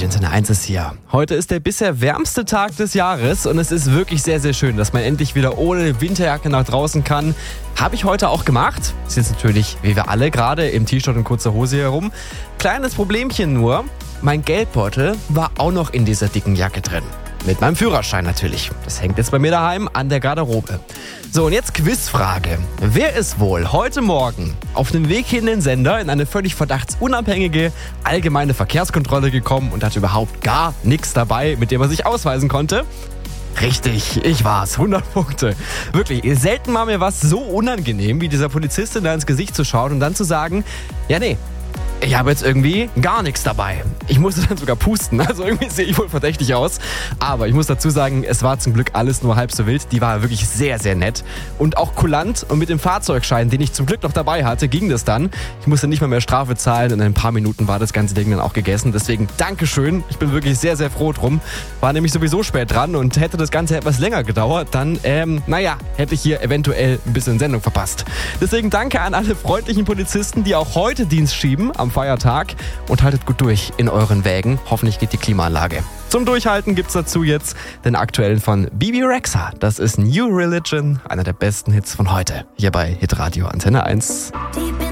Hitradio Antenne 1 ist hier. Heute ist der bisher wärmste Tag des Jahres und es ist wirklich sehr, sehr schön, dass man endlich wieder ohne Winterjacke nach draußen kann. Habe ich heute auch gemacht. Ist jetzt natürlich, wie wir alle, gerade im T-Shirt und kurzer Hose herum. Kleines Problemchen nur, mein Geldbeutel war auch noch in dieser dicken Jacke drin. Mit meinem Führerschein natürlich. Das hängt jetzt bei mir daheim an der Garderobe. So, und jetzt Quizfrage. Wer ist wohl heute Morgen auf dem Weg hin in den Sender in eine völlig verdachtsunabhängige allgemeine Verkehrskontrolle gekommen und hatte überhaupt gar nichts dabei, mit dem er sich ausweisen konnte? Richtig, ich war's. 100 Punkte. Wirklich, selten war mir was so unangenehm, wie dieser Polizistin da ins Gesicht zu schauen und dann zu sagen, ja nee, ich habe jetzt irgendwie gar nichts dabei. Ich musste dann sogar pusten, also irgendwie sehe ich wohl verdächtig aus. Aber ich muss dazu sagen, es war zum Glück alles nur halb so wild. Die war wirklich sehr, sehr nett und auch kulant. Und mit dem Fahrzeugschein, den ich zum Glück noch dabei hatte, ging das dann. Ich musste nicht mal mehr Strafe zahlen und in ein paar Minuten war das ganze Ding dann auch gegessen. Deswegen Dankeschön. Ich bin wirklich sehr, sehr froh drum. War nämlich sowieso spät dran und hätte das Ganze etwas länger gedauert, dann, hätte ich hier eventuell ein bisschen Sendung verpasst. Deswegen danke an alle freundlichen Polizisten, die auch heute Dienst schieben am Feiertag und haltet gut durch in euren Wägen. Hoffentlich geht die Klimaanlage. Zum Durchhalten gibt's dazu jetzt den aktuellen von Bebe Rexha. Das ist New Religion, einer der besten Hits von heute. Hier bei Hitradio Antenne 1.